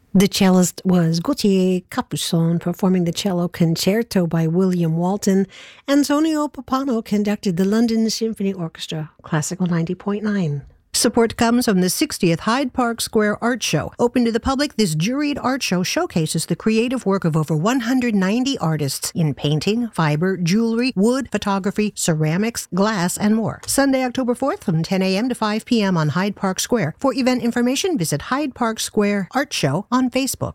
The cellist was Gauthier Capuçon, performing the cello concerto by William Walton. Antonio Pappano conducted the London Symphony Orchestra, Classical 90.9. Support comes from the 60th Hyde Park Square Art Show. Open to the public, this juried art show showcases the creative work of over 190 artists in painting, fiber, jewelry, wood, photography, ceramics, glass, and more. Sunday, October 4th from 10 a.m. to 5 p.m. on Hyde Park Square. For event information, visit Hyde Park Square Art Show on Facebook.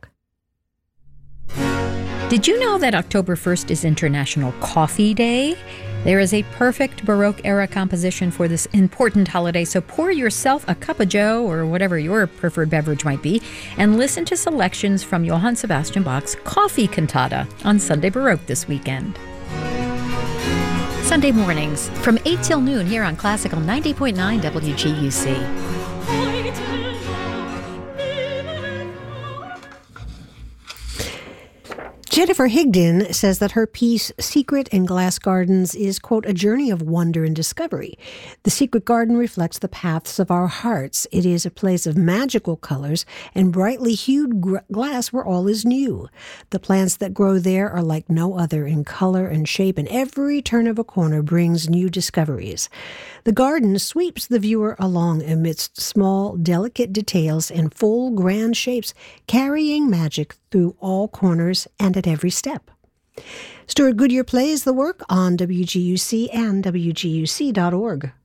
Did you know that October 1st is International Coffee Day? There is a perfect Baroque-era composition for this important holiday, so pour yourself a cup of joe, or whatever your preferred beverage might be, and listen to selections from Johann Sebastian Bach's Coffee Cantata on Sunday Baroque this weekend. Sunday mornings from 8 till noon here on Classical 90.9 WGUC. Jennifer Higdon says that her piece, Secret in Glass Gardens, is, quote, a journey of wonder and discovery. The secret garden reflects the paths of our hearts. It is a place of magical colors and brightly hued glass where all is new. The plants that grow there are like no other in color and shape, and every turn of a corner brings new discoveries. The garden sweeps the viewer along amidst small, delicate details and full, grand shapes, carrying magic through all corners and at every step. Stuart Goodyear plays the work on WGUC and WGUC.org.